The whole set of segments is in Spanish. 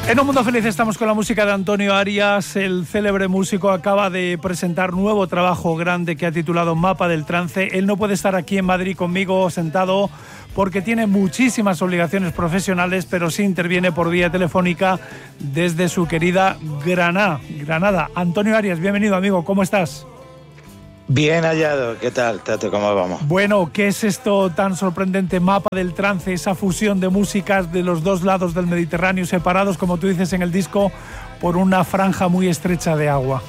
En Un Mundo Feliz estamos con la música de Antonio Arias. El célebre músico acaba de presentar nuevo trabajo grande que ha titulado Mapa del Trance. Él no puede estar aquí en Madrid conmigo sentado porque tiene muchísimas obligaciones profesionales, pero sí interviene por vía telefónica desde su querida Granada. Antonio Arias, bienvenido, amigo, ¿cómo estás? Bien hallado, ¿qué tal, Tato? ¿Cómo vamos? Bueno, ¿qué es esto tan sorprendente? Mapa del Trance, esa fusión de músicas de los dos lados del Mediterráneo, separados, como tú dices en el disco, por una franja muy estrecha de agua.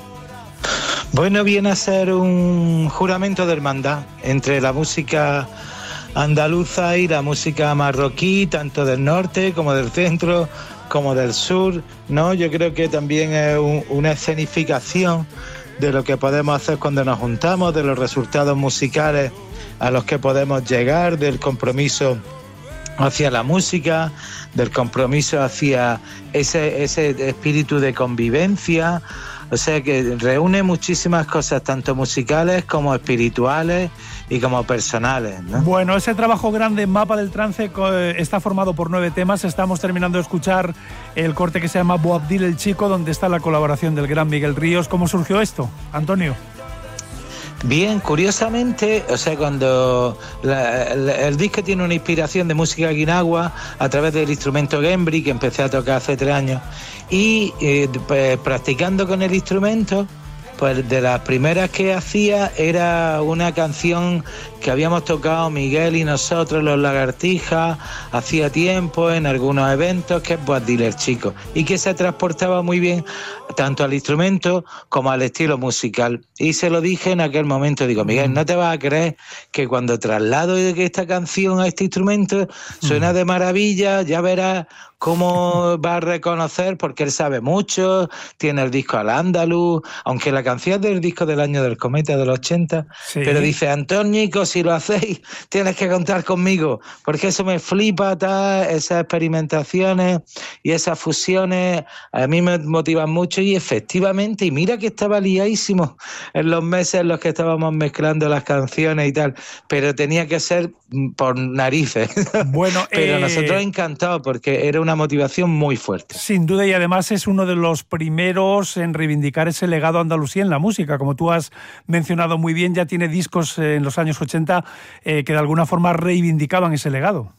Bueno, viene a ser un juramento de hermandad entre la música andaluza y la música marroquí, tanto del norte como del centro, como del sur, ¿no? Yo creo que también es una escenificación de lo que podemos hacer cuando nos juntamos, de los resultados musicales a los que podemos llegar, del compromiso hacia la música, del compromiso hacia ese espíritu de convivencia. O sea que reúne muchísimas cosas, tanto musicales como espirituales y como personales, ¿no? Bueno, ese trabajo grande, Mapa del Trance, está formado por 9 temas. Estamos terminando de escuchar el corte que se llama Boabdil el Chico, donde está la colaboración del gran Miguel Ríos. ¿Cómo surgió esto, Antonio? Bien, curiosamente, o sea, cuando el disco tiene una inspiración de música guinagua a través del instrumento Gembri, que empecé a tocar hace 3 años, y pues, practicando con el instrumento, pues de las primeras que hacía era una canción que habíamos tocado Miguel y nosotros, los Lagartijas, hacía tiempo en algunos eventos, que es Boabdil el Chico, y que se transportaba muy bien tanto al instrumento como al estilo musical. Y se lo dije en aquel momento, digo, Miguel, no te vas a creer que cuando traslado esta canción a este instrumento suena de maravilla, ya verás cómo va a reconocer, porque él sabe mucho, tiene el disco al andaluz, aunque la canción es del disco del año del cometa del 80, sí. Pero dice, Antónico, si lo hacéis, tienes que contar conmigo, porque eso me flipa, esas experimentaciones y esas fusiones a mí me motivan mucho. Y efectivamente, y mira que estaba liadísimo en los meses en los que estábamos mezclando las canciones y tal, pero tenía que ser por narices. Bueno, pero nosotros encantados, porque era una motivación muy fuerte. Sin duda, y además es uno de los primeros en reivindicar ese legado andalusí en la música. Como tú has mencionado muy bien, ya tiene discos en los años 80 que de alguna forma reivindicaban ese legado.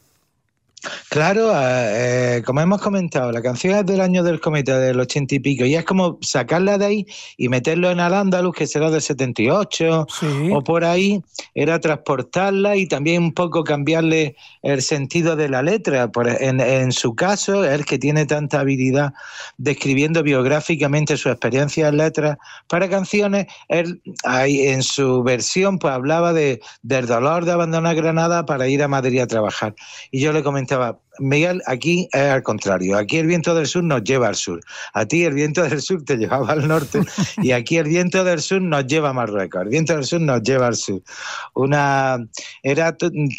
Claro, como hemos comentado, la canción es del año del cometa, del 80 y pico, y es como sacarla de ahí y meterlo en Al-Ándalus, que será del 78, sí, o por ahí, era transportarla y también un poco cambiarle el sentido de la letra. En su caso, él que tiene tanta habilidad describiendo biográficamente su experiencia en letras para canciones, él ahí, en su versión pues hablaba del dolor de abandonar Granada para ir a Madrid a trabajar. Y yo le comentaba, Miguel, aquí es al contrario, aquí el viento del sur nos lleva al sur, a ti el viento del sur te llevaba al norte y aquí el viento del sur nos lleva a Marruecos, el viento del sur nos lleva al sur. Era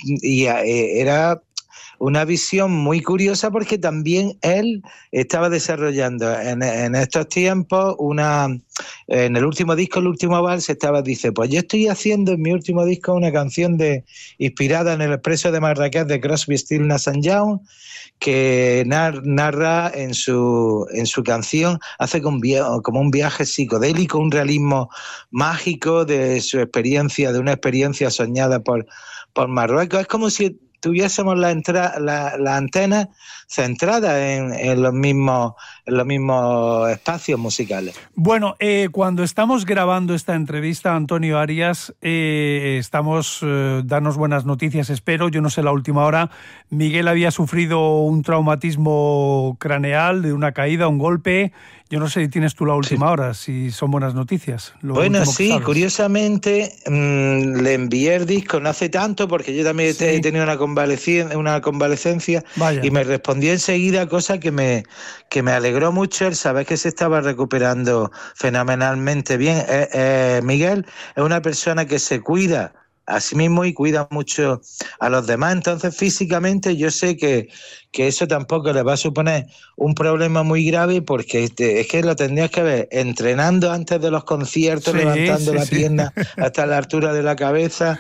una visión muy curiosa, porque también él estaba desarrollando en estos tiempos en el último disco, el último vals, dice, pues yo estoy haciendo en mi último disco una canción inspirada en el Expreso de Marrakech de Crosby, Stills, Nash & Young, que narra en su canción, hace como un viaje psicodélico, un realismo mágico de su experiencia, de una experiencia soñada por Marruecos. Es como si tuviésemos la antena centrada en los mismos espacios musicales. Bueno, cuando estamos grabando esta entrevista, Antonio Arias, danos buenas noticias, espero, yo no sé la última hora. Miguel había sufrido un traumatismo craneal de una caída, un golpe. Yo no sé si tienes tú la última hora, si son buenas noticias. Bueno, sí, curiosamente le envié el disco no hace tanto, porque yo también he tenido una convalecencia. Vaya. Y me respondió enseguida, cosa que me alegró mucho el saber que se estaba recuperando fenomenalmente bien. Miguel es una persona que se cuida a sí mismo y cuida mucho a los demás, entonces físicamente yo sé que eso tampoco le va a suponer un problema muy grave, porque es que lo tendrías que ver entrenando antes de los conciertos, levantando la pierna hasta la altura de la cabeza,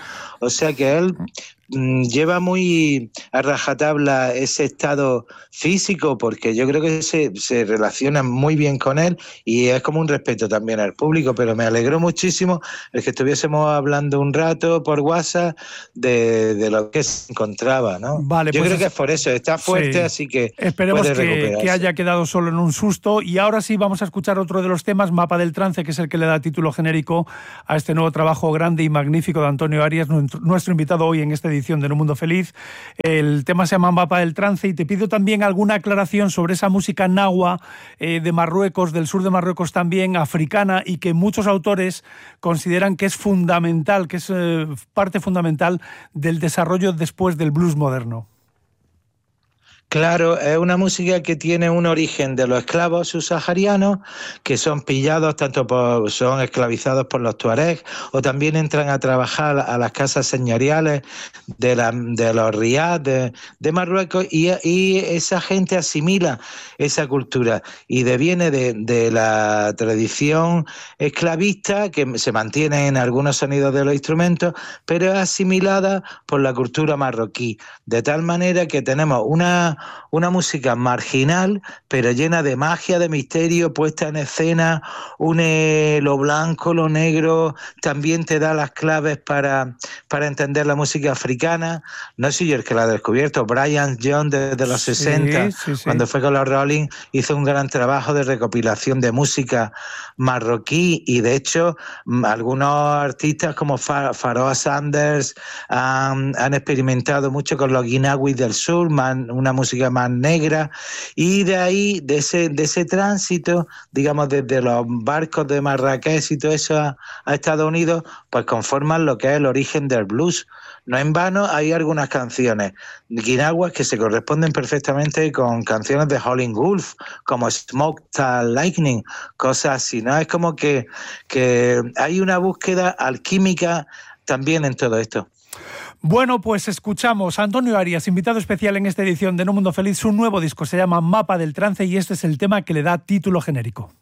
O sea que él lleva muy a rajatabla ese estado físico, porque yo creo que se relaciona muy bien con él y es como un respeto también al público, pero me alegró muchísimo el que estuviésemos hablando un rato por WhatsApp de lo que se encontraba, ¿no? Vale, yo pues creo que es por eso, está fuerte, sí. Así que esperemos puede recuperarse. Que haya quedado solo en un susto. Y ahora sí vamos a escuchar otro de los temas, Mapa del Trance, que es el que le da título genérico a este nuevo trabajo grande y magnífico de Antonio Arias, nuestro invitado hoy en esta edición de No Mundo Feliz. El tema se llama Mapa del Trance y te pido también alguna aclaración sobre esa música nahua de Marruecos, del sur de Marruecos también, africana, y que muchos autores consideran que es fundamental, que es parte fundamental del desarrollo después del blues moderno. Claro, es una música que tiene un origen de los esclavos subsaharianos que son pillados, son esclavizados por los tuaregs, o también entran a trabajar a las casas señoriales de los riads de Marruecos, y esa gente asimila esa cultura y deviene de la tradición esclavista que se mantiene en algunos sonidos de los instrumentos, pero es asimilada por la cultura marroquí, de tal manera que tenemos una música marginal, pero llena de magia, de misterio, puesta en escena, une lo blanco, lo negro, también te da las claves para entender la música africana. No soy yo el que la ha descubierto, Brian Jones desde los 60, cuando fue con los Rolling, hizo un gran trabajo de recopilación de música marroquí, y de hecho algunos artistas como Pharoah Sanders han experimentado mucho con los guinawis del sur, una música más negra, y de ahí, de ese tránsito, digamos, desde los barcos de Marrakech y todo eso a Estados Unidos, pues conforman lo que es el origen del blues. No en vano hay algunas canciones guinaguas que se corresponden perfectamente con canciones de Howlin' Wolf, como Smoke Tal Lightning, cosas así, ¿no? Es como que hay una búsqueda alquímica también en todo esto. Bueno, pues escuchamos a Antonio Arias, invitado especial en esta edición de No Mundo Feliz. Su nuevo disco se llama Mapa del Trance y este es el tema que le da título genérico.